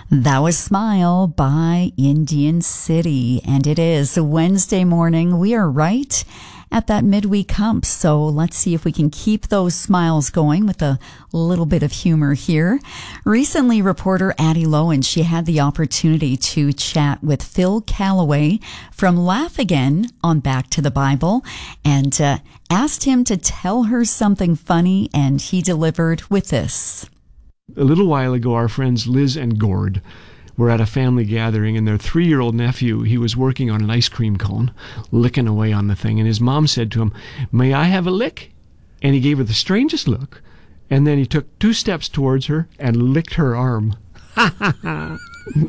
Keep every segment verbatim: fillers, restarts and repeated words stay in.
That was Smile by Indian City, and it is a Wednesday morning. We are right at that midweek hump, so let's see if we can keep those smiles going with a little bit of humor here. Recently, reporter Addie Lowen, she had the opportunity to chat with Phil Callaway from Laugh Again on Back to the Bible, and uh, asked him to tell her something funny, and he delivered with this. A little while ago, our friends Liz and Gord were at a family gathering, and their three-year-old nephew, he was working on an ice cream cone, licking away on the thing, and his mom said to him, "May I have a lick?" And he gave her the strangest look, and then he took two steps towards her and licked her arm. Ha ha ha!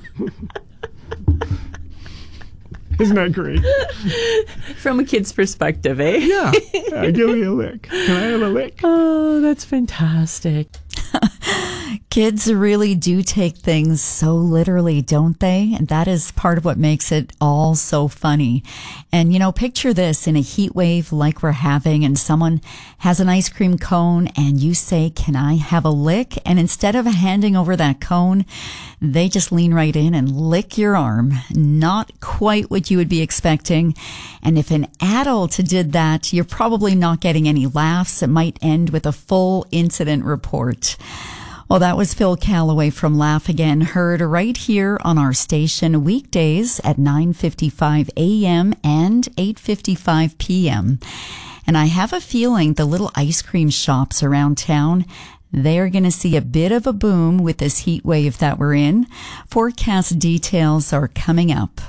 Isn't that great? From a kid's perspective, eh? Yeah. Uh, give me a lick. Can I have a lick? Oh, that's fantastic. Kids really do take things so literally, don't they? And that is part of what makes it all so funny. And, you know, picture this in a heat wave like we're having, and someone has an ice cream cone and you say, "Can I have a lick?" And instead of handing over that cone, they just lean right in and lick your arm. Not quite what you would be expecting. And if an adult did that, you're probably not getting any laughs. It might end with a full incident report. Well, that was Phil Callaway from Laugh Again, heard right here on our station weekdays at nine fifty-five a.m. and eight fifty-five p.m. And I have a feeling the little ice cream shops around town, they're going to see a bit of a boom with this heat wave that we're in. Forecast details are coming up.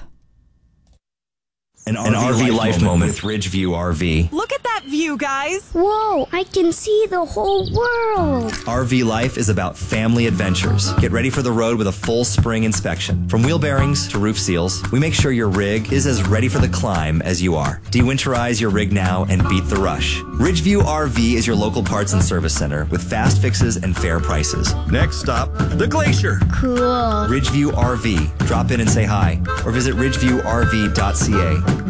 An R V, An R V life, life moment with Ridgeview R V. Look at that view, guys. Whoa, I can see the whole world. R V life is about family adventures. Get ready for the road with a full spring inspection. From wheel bearings to roof seals, we make sure your rig is as ready for the climb as you are. De-winterize your rig now and beat the rush. Ridgeview R V is your local parts and service center with fast fixes and fair prices. Next stop, the Glacier. Cool. Ridgeview R V. Drop in and say hi, or visit ridgeview r v dot c a.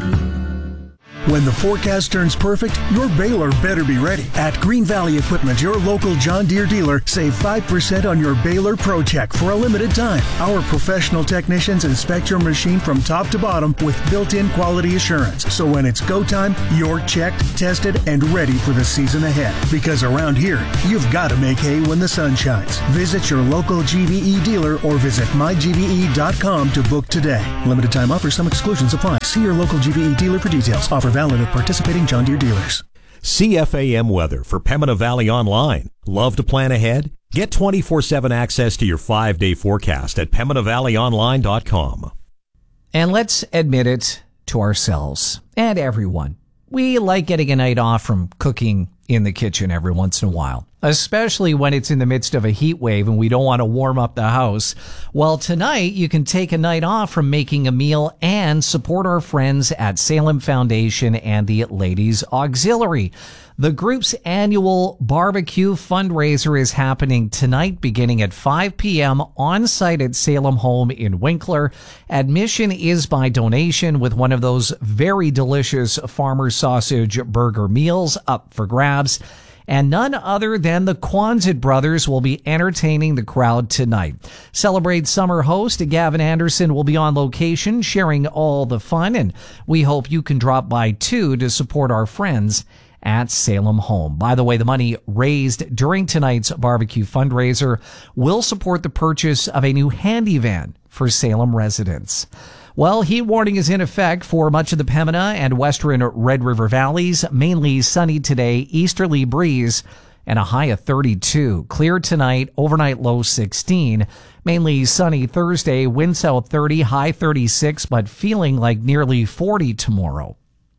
When the forecast turns perfect, your baler better be ready. At Green Valley Equipment, your local John Deere dealer, save five percent on your baler Pro Check for a limited time. Our professional technicians inspect your machine from top to bottom with built-in quality assurance. So when it's go time, you're checked, tested, and ready for the season ahead. Because around here, you've got to make hay when the sun shines. Visit your local G V E dealer or visit my g v e dot com to book today. Limited time offer, some exclusions apply. See your local G V E dealer for details. Offer valid at participating John Deere dealers. C F A M weather for Pembina Valley Online. Love to plan ahead? Get twenty-four seven access to your five-day forecast at pembina valley online dot com. And let's admit it to ourselves and everyone. We like getting a night off from cooking in the kitchen every once in a while, especially when it's in the midst of a heat wave and we don't want to warm up the house. Well, tonight you can take a night off from making a meal and support our friends at Salem Foundation and the Ladies Auxiliary. The group's annual barbecue fundraiser is happening tonight beginning at five p.m. on site at Salem Home in Winkler. Admission is by donation, with one of those very delicious farmer sausage burger meals up for grabs. And none other than the Quonset brothers will be entertaining the crowd tonight. Celebrate Summer host Gavin Anderson will be on location sharing all the fun, and we hope you can drop by too to support our friends at Salem Home. By the way, the money raised during tonight's barbecue fundraiser will support the purchase of a new handy van for Salem residents. Well, heat warning is in effect for much of the Pembina and western Red River valleys. Mainly sunny today, easterly breeze, and a high of thirty-two. Clear tonight, overnight low sixteen. Mainly sunny Thursday, wind south thirty, high thirty-six, but feeling like nearly forty tomorrow.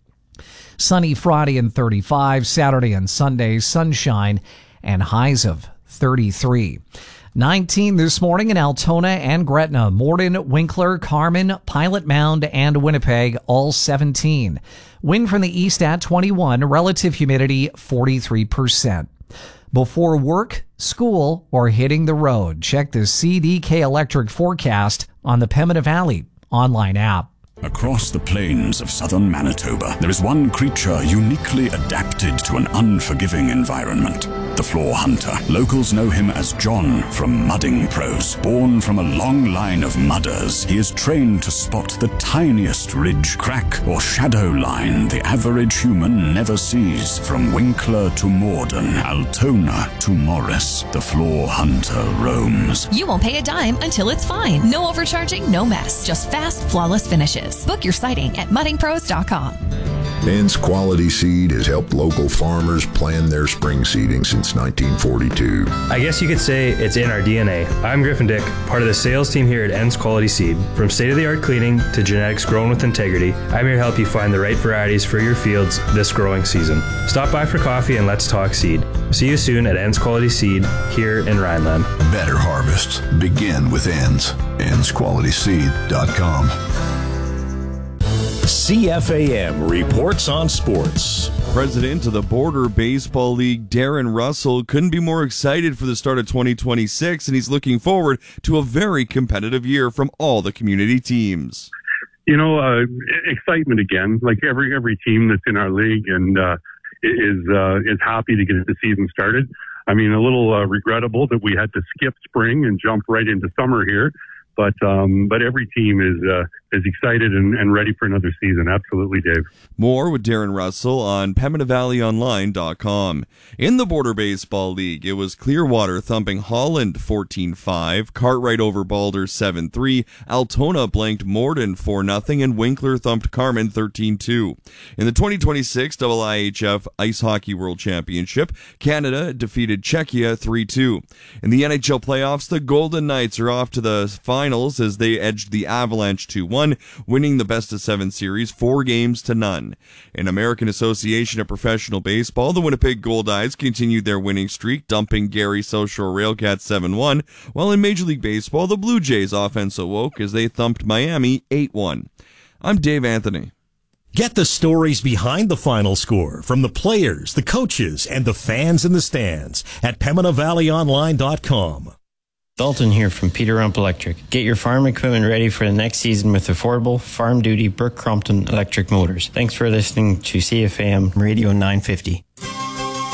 Sunny Friday and thirty-five, Saturday and Sunday, sunshine and highs of thirty-three. nineteen this morning in Altona and Gretna, Morden, Winkler, Carmen, Pilot Mound, and Winnipeg, all seventeen. Wind from the east at twenty-one, relative humidity forty-three percent. Before work, school, or hitting the road, check the C D K Electric forecast on the Pembina Valley online app. Across the plains of southern Manitoba, there is one creature uniquely adapted to an unforgiving environment. the Floor Hunter. Locals know him as John from Mudding Pros. Born from a long line of mudders, he is trained to spot the tiniest ridge, crack, or shadow line the average human never sees. From Winkler to Morden, Altona to Morris, the Floor Hunter roams. You won't pay a dime until it's fine. No overcharging, no mess. Just fast, flawless finishes. Book your sighting at mudding pros dot com. Ends Quality Seed has helped local farmers plan their spring seeding since nineteen forty-two. I guess you could say it's in our D N A. I'm Griffin Dick, part of the sales team here at Ends Quality Seed. From state-of-the-art cleaning to genetics grown with integrity, I'm here to help you find the right varieties for your fields this growing season. Stop by for coffee and let's talk seed. See you soon at Ends Quality Seed here in Rhineland. Better harvests begin with Ends. ends quality seed dot com. C F A M reports on sports. President of the Border Baseball League, Darren Russell, couldn't be more excited for the start of twenty twenty-six, and he's looking forward to a very competitive year from all the community teams. You know, uh, excitement again, like every every team that's in our league, and uh, is uh, is happy to get the season started. I mean, a little uh, regrettable that we had to skip spring and jump right into summer here. But um, but every team is uh, is excited and, and ready for another season. Absolutely, Dave. More with Darren Russell on Pembina Valley Online dot com. In the Border Baseball League, it was Clearwater thumping Holland fourteen five, Cartwright over Balder seven three, Altona blanked Morden four nothing, and Winkler thumped Carmen thirteen two. In the twenty twenty-six I I H F Ice Hockey World Championship, Canada defeated Czechia three two. In the N H L playoffs, the Golden Knights are off to the finals as they edged the Avalanche two one, winning the best-of-seven series four games to none. In American Association of Professional Baseball, the Winnipeg Goldeyes continued their winning streak, dumping Gary South Shore Railcats seven one, while in Major League Baseball, the Blue Jays offense awoke as they thumped Miami eight one. I'm Dave Anthony. Get the stories behind the final score from the players, the coaches, and the fans in the stands at Pembina Valley Online dot com. Dalton here from Peter Rump Electric. Get your farm equipment ready for the next season with affordable, farm-duty Burke Crompton electric motors. Thanks for listening to C F A M Radio nine fifty.